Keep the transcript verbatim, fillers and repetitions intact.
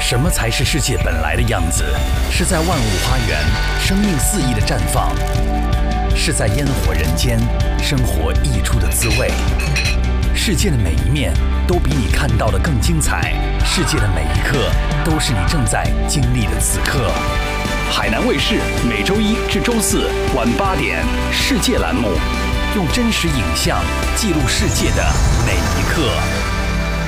什么才是世界本来的样子？是在万物花园，生命肆意的绽放；是在烟火人间，生活溢出的滋味。世界的每一面都比你看到的更精彩，世界的每一刻都是你正在经历的此刻。海南卫视每周一至周四晚八点，世界栏目，用真实影像记录世界的每一刻。